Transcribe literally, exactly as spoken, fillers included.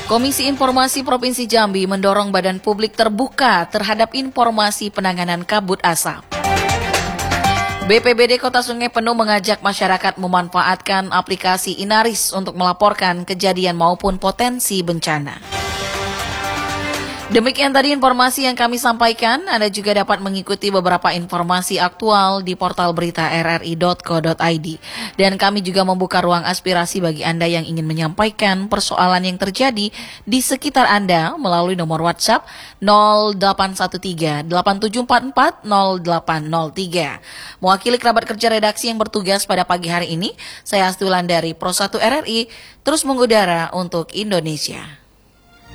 Komisi Informasi Provinsi Jambi mendorong badan publik terbuka terhadap informasi penanganan kabut asap. B P B D Kota Sungai Penuh mengajak masyarakat memanfaatkan aplikasi Inaris untuk melaporkan kejadian maupun potensi bencana. Demikian tadi informasi yang kami sampaikan. Anda juga dapat mengikuti beberapa informasi aktual di portal berita r r i dot co dot i d. Dan kami juga membuka ruang aspirasi bagi Anda yang ingin menyampaikan persoalan yang terjadi di sekitar Anda melalui nomor WhatsApp nol delapan satu tiga delapan tujuh empat empat nol delapan nol tiga. Mewakili kerabat kerja redaksi yang bertugas pada pagi hari ini, saya Astulan dari Pro satu R R I, terus mengudara untuk Indonesia.